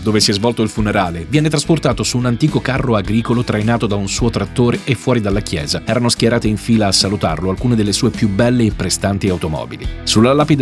dove si è svolto il funerale, viene trasportato su un antico carro agricolo trainato da un suo trattore e fuori dalla chiesa erano schierate in fila a salutarlo alcune delle sue più belle e prestanti automobili. Sulla lapide